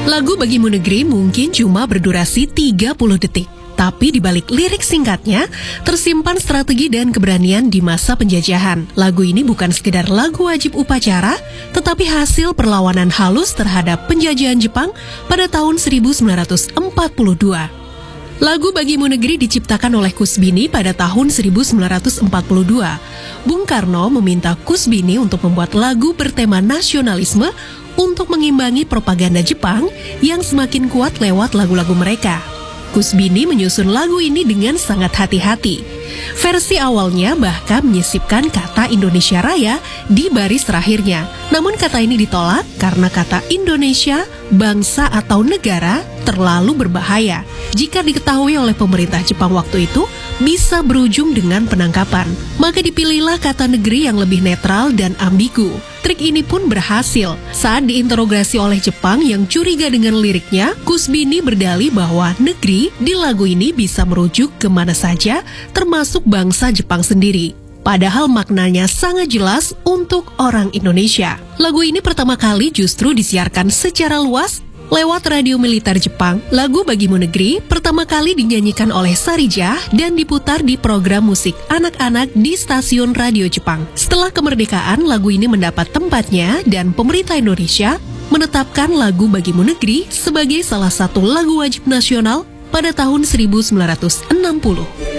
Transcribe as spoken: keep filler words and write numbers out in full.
Lagu Bagimu Negeri mungkin cuma berdurasi tiga puluh detik. Tapi di balik lirik singkatnya, tersimpan strategi dan keberanian di masa penjajahan. Lagu ini bukan sekedar lagu wajib upacara, tetapi hasil perlawanan halus terhadap penjajahan Jepang pada tahun seribu sembilan ratus empat puluh dua. Lagu Bagimu Negeri diciptakan oleh Kusbini pada tahun seribu sembilan ratus empat puluh dua. Bung Karno meminta Kusbini untuk membuat lagu bertema nasionalisme untuk mengimbangi propaganda Jepang yang semakin kuat lewat lagu-lagu mereka. Kusbini menyusun lagu ini dengan sangat hati-hati. Versi awalnya bahkan menyisipkan kata Indonesia Raya di baris terakhirnya. Namun kata ini ditolak karena kata Indonesia, bangsa atau negara terlalu berbahaya. Jika diketahui oleh pemerintah Jepang waktu itu, bisa berujung dengan penangkapan. Maka dipilihlah kata negeri yang lebih netral dan ambigu. Trik ini pun berhasil. Saat diinterogasi oleh Jepang yang curiga dengan liriknya, Kusbini berdalih bahwa negeri di lagu ini bisa merujuk kemana saja, termasuk bangsa Jepang sendiri. Padahal maknanya sangat jelas untuk orang Indonesia. Lagu ini pertama kali justru disiarkan secara luas lewat radio militer Jepang. Lagu Bagimu Negeri pertama kali dinyanyikan oleh Sarijah dan diputar di program musik anak-anak di stasiun radio Jepang. Setelah kemerdekaan, lagu ini mendapat tempatnya dan pemerintah Indonesia menetapkan lagu Bagimu Negeri sebagai salah satu lagu wajib nasional pada tahun seribu sembilan ratus enam puluh.